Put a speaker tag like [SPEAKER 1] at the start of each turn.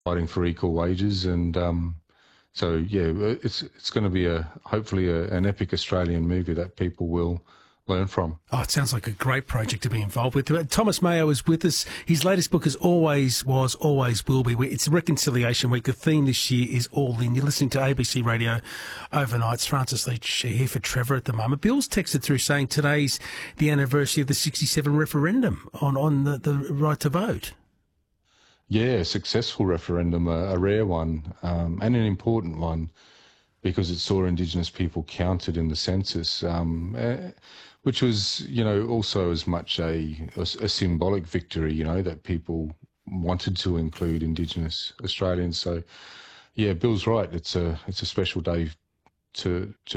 [SPEAKER 1] fighting for equal wages, and so yeah, it's going to be hopefully an epic Australian movie that people will learn from.
[SPEAKER 2] Oh, it sounds like a great project to be involved with. Thomas Mayo is with us. His latest book is Always Was, Always Will Be. It's Reconciliation Week. The theme this year is All In. You're listening to ABC Radio Overnight. It's Francis Leach here for Trevor at the moment. Bill's texted through saying today's the anniversary of the 67 referendum on the right to vote.
[SPEAKER 1] Yeah, a successful referendum, a rare one, and an important one, because it saw Indigenous people counted in the census, which was, also as much a symbolic victory, that people wanted to include Indigenous Australians. So, yeah, Bill's right. It's a special day to